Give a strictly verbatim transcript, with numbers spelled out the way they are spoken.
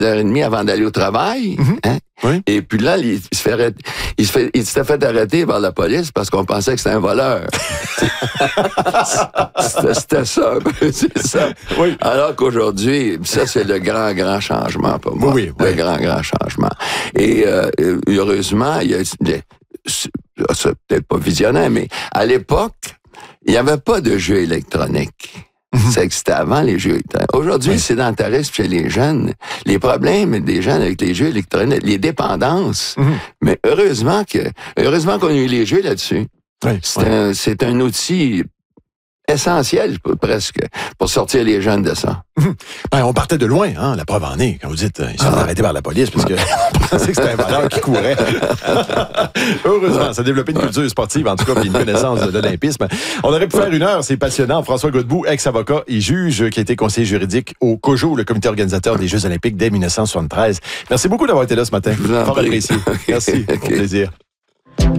heures trente avant d'aller au travail. Mm-hmm. Hein? Oui. Et puis là, il, il se fait arrêter, il se fait, il s'était fait arrêter par la police parce qu'on pensait que c'était un voleur. c'était, c'était ça, c'est ça. Oui. Alors qu'aujourd'hui, ça, c'est le grand, grand changement pour moi. Oui, oui. Le grand, grand changement. Et euh, heureusement, il y a... C'est peut-être pas visionnaire, mais à l'époque, il n'y avait pas de jeux électroniques. Mm-hmm. C'est que c'était avant les jeux électroniques. Aujourd'hui, oui. le sédentarisme chez les jeunes, les problèmes des jeunes avec les jeux électroniques, les dépendances. Mm-hmm. Mais heureusement que, heureusement qu'on a eu les jeux là-dessus. Oui. C'est, oui. un, c'est un outil essentiel, presque, pour sortir les jeunes de ça. Mmh. Ben, on partait de loin, hein, la preuve en est. Quand vous dites, ils sont ah. arrêtés par la police parce que on pensait que c'était un voleur qui courait. Heureusement, ça a développé une culture sportive, en tout cas, puis une connaissance de l'olympisme. On aurait pu faire une heure, c'est passionnant. François Godbout, ex-avocat et juge, qui a été conseiller juridique au COJO, le comité organisateur des Jeux olympiques dès dix-neuf cent soixante-treize. Merci beaucoup d'avoir été là ce matin. Fort apprécié. Merci, okay. Au plaisir.